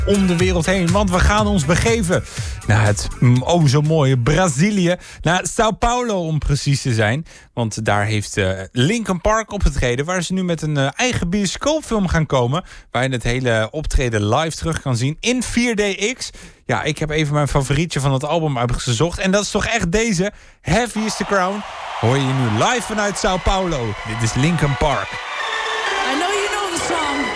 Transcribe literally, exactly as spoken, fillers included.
om de wereld heen. Want we gaan ons begeven naar het mm, oh zo mooie Brazilië. Naar Sao Paulo om precies te zijn. Want daar heeft uh, Linkin Park opgetreden. Waar ze nu met een uh, eigen bioscoopfilm gaan komen. Waar je het hele optreden live terug kan zien in vier D X. Ja, ik heb even mijn favorietje van het album uitgezocht. En dat is toch echt deze. Heavy is the Crown. Hoor je nu live vanuit Sao Paulo. Dit is Linkin Park. I know you know the song.